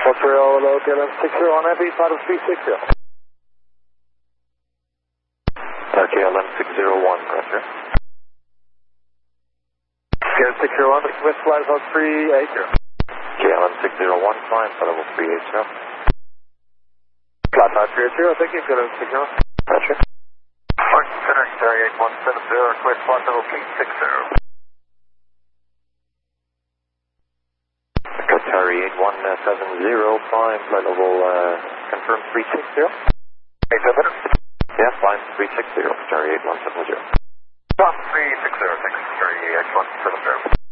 hello, KLM 60 on Heavy, part of 360. KLM 601, roger. KLM 601, request flight about 380. KLM 601, fine, flight level 380. Flight 380, thank you, KLM 601. Roger. Considering Terry 8170, request flight level 360. Terry 8170, flying flight level, confirm 360. 87? Yeah, flying 360, Terry 8170. 360, thanks, Terry 8170.